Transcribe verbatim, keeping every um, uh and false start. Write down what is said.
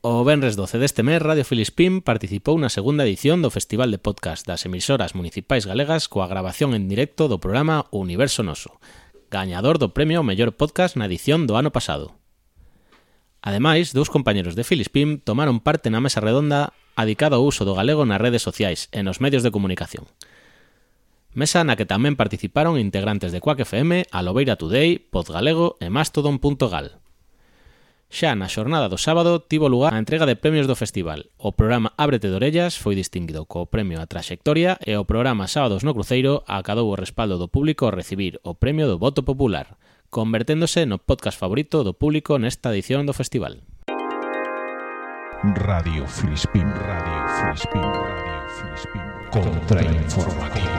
O venres doce deste mes, Radio Filispín participou na segunda edición do Festival de Podcast das emisoras municipais galegas coa grabación en directo do programa Universo Noso, gañador do premio ao mellor podcast na edición do ano pasado. Ademais, dous compañeros de Filispín tomaron parte na mesa redonda adicada ao uso do galego nas redes sociais e nos medios de comunicación. Mesa na que tamén participaron integrantes de Quack F M, Alobeira Today, Podgalego e Mastodon punto gal. Xa na xornada do sábado tivo lugar a entrega de premios do festival. O programa Ábrete de Orellas foi distinguido co premio a Traxectoria e o programa Sábados no Cruceiro acadou o respaldo do público ao recibir o premio do voto popular, converténdose no podcast favorito do público nesta edición do festival. Radio Filispín, Radio Filispín, Radio Filispín. Contrainformativo.